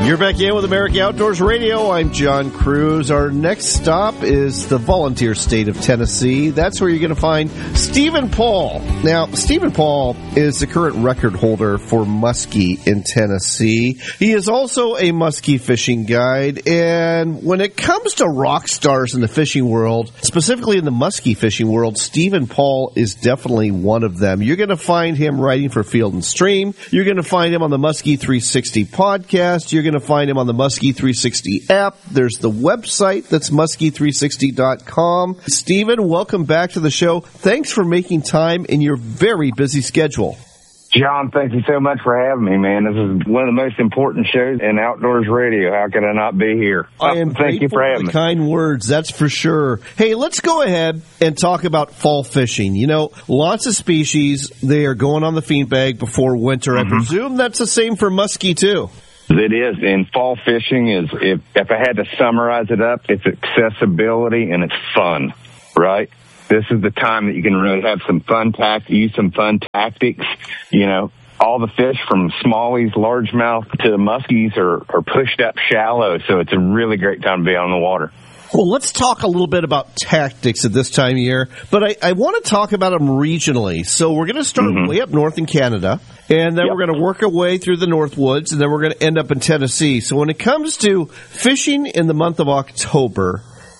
You're back in with America Outdoors Radio. I'm John Cruz. Our next stop is the volunteer state of Tennessee. That's where you're going to find Stephen Paul. Now, Stephen Paul is the current record holder for muskie in Tennessee. He is also a muskie fishing guide. And when it comes to rock stars in the fishing world, specifically in the muskie fishing world, Stephen Paul is definitely one of them. You're going to find him writing for Field and Stream. You're going to find him on the Muskie 360 podcast. You're going to find him on the Muskie 360 app. There's the website that's muskie360.com. Stephen, welcome back to the show. Thanks for making time in your very busy schedule. John, thank you so much for having me, man. This is one of the most important shows in outdoors radio. How could I not be here? I am Thank you for having me. Kind words, that's for sure. Hey, let's go ahead and talk about fall fishing. You know, lots of species, they are going on the feed bag before winter. I presume that's the same for muskie, too. It is, and fall fishing is, if I had to summarize it up, it's accessibility and it's fun, right? This is the time that you can really have some fun use some fun tactics. You know, all the fish from smallies, largemouth to the muskies are pushed up shallow, so it's a really great time to be on the water. Well, let's talk a little bit about tactics at this time of year, but I want to talk about them regionally. So we're going to start way up north in Canada, and then we're going to work our way through the North Woods, and then we're going to end up in Tennessee. So when it comes to fishing in the month of October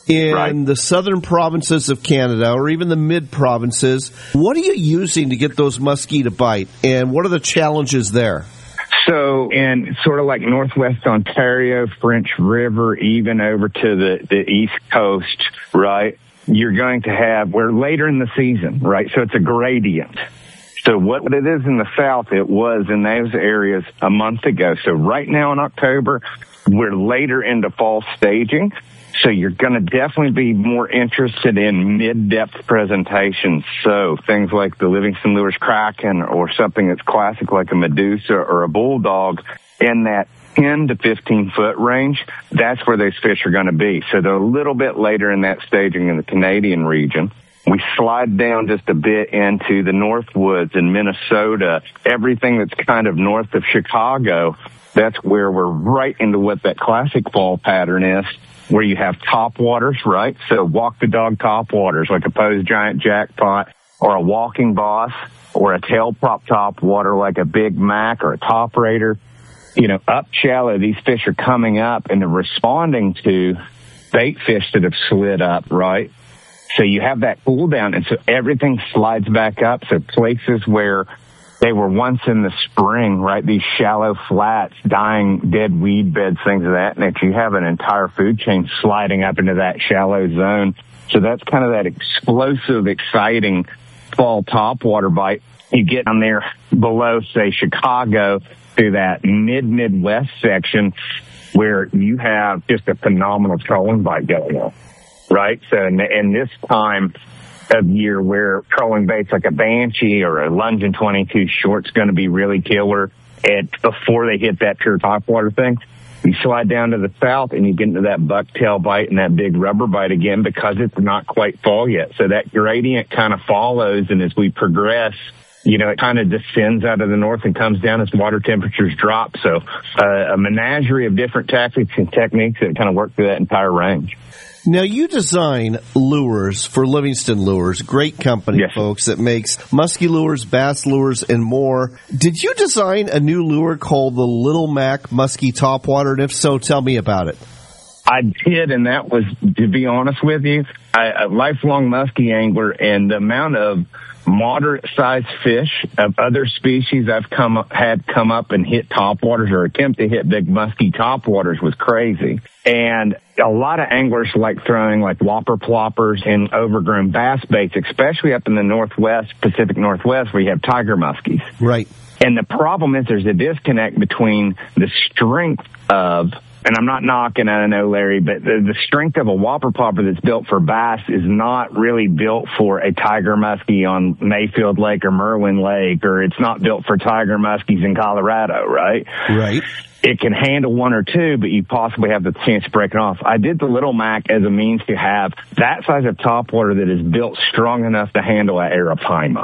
in the southern provinces of Canada, or even the mid-provinces, what are you using to get those muskie to bite, and what are the challenges there? So, in sort of like Northwest Ontario, French River, even over to the East Coast, right, you're going to have, we're later in the season, right, so it's a gradient. So what it is in the South, it was in those areas a month ago. So right now in October, we're later into fall staging. So you're going to definitely be more interested in mid-depth presentations. So things like the Livingston Lures Kraken or something that's classic like a Medusa or a Bulldog in that 10 to 15-foot range, that's where those fish are going to be. So they're a little bit later in that staging in the Canadian region. We slide down just a bit into the North Woods in Minnesota, everything that's kind of north of Chicago. That's where we're right into what that classic fall pattern is, where you have topwaters, right? So walk the dog topwaters, like a Poe's Giant Jackpot or a Walking Boss or a tail prop topwater like a Big Mac or a Top Raider. You know, up shallow, these fish are coming up and they're responding to bait fish that have slid up, right? So you have that cool down, and so everything slides back up. So places where they were once in the spring, right, these shallow flats, dying dead weed beds, things of that nature, you have an entire food chain sliding up into that shallow zone. So that's kind of that explosive, exciting fall topwater bite. You get down there below, say, Chicago, to that Midwest section where you have just a phenomenal trolling bite going on, right? So in this time of year where trolling baits like a Banshee or a Lungin 22 short's going to be really killer, and before they hit that pure topwater thing, you slide down to the south and you get into that bucktail bite and that big rubber bite again because it's not quite fall yet. So that gradient kind of follows, and as we progress, you know, it kind of descends out of the north and comes down as water temperatures drop. So a menagerie of different tactics and techniques that kind of work through that entire range. Now, you design lures for Livingston Lures, great company, folks, that makes musky lures, bass lures, and more. Did you design a new lure called the Little Mac Musky Topwater? And if so, tell me about it. I did, and that was, to be honest with you, a lifelong musky angler, and the amount of moderate-sized fish of other species I've had come up and hit topwaters or attempt to hit big musky topwaters was crazy. And a lot of anglers like throwing like whopper ploppers and overgrown bass baits, especially up in the Northwest, Pacific Northwest, where you have tiger muskies. Right. And the problem is there's a disconnect between the strength of, and I'm not knocking, I don't know, Larry, but the strength of a whopper plopper that's built for bass is not really built for a tiger muskie on Mayfield Lake or Merwin Lake, or it's not built for tiger muskies in Colorado, right? Right. It can handle one or two, but you possibly have the chance to break it off. I did the Little Mac as a means to have that size of topwater that is built strong enough to handle an Arapaima.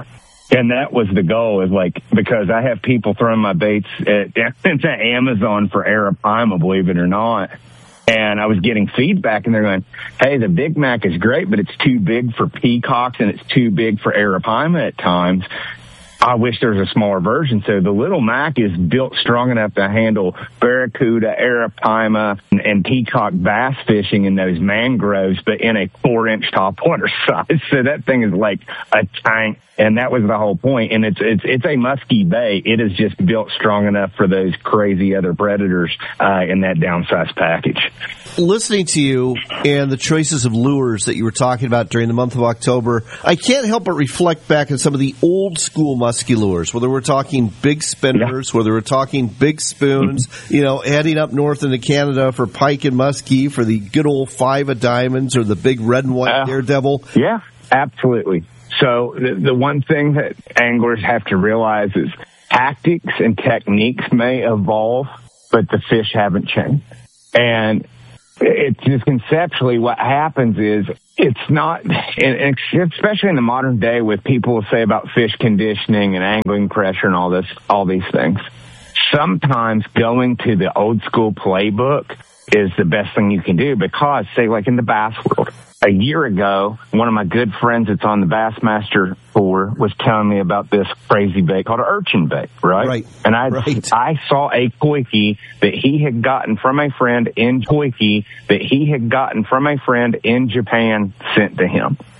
And that was the goal, is like, because I have people throwing my baits into Amazon for Arapaima, believe it or not. And I was getting feedback, and they're going, hey, the Big Mac is great, but it's too big for peacocks and it's too big for Arapaima at times. I wish there was a smaller version. So the Little Mac is built strong enough to handle barracuda, Arapaima, and peacock bass fishing in those mangroves, but in a 4-inch topwater size. So that thing is like a tank. And that was the whole point. And it's a musky bait. It is just built strong enough for those crazy other predators in that downsized package. Listening to you and the choices of lures that you were talking about during the month of October, I can't help but reflect back on some of the old school musky lures, whether we're talking big spinners, whether we're talking big spoons, heading up north into Canada for pike and muskie, for the good old 5 of diamonds or the big red and white daredevil. Yeah, absolutely. So the one thing that anglers have to realize is tactics and techniques may evolve, but the fish haven't changed. And it's just conceptually what happens is it's not, and especially in the modern day with people say about fish conditioning and angling pressure and all these things. Sometimes going to the old school playbook is the best thing you can do, because, say, like in the bass world, a year ago, one of my good friends that's on the Bassmaster Tour was telling me about this crazy bait called an urchin bait, right? And I saw a koiki that he had gotten from a friend in Japan sent to him.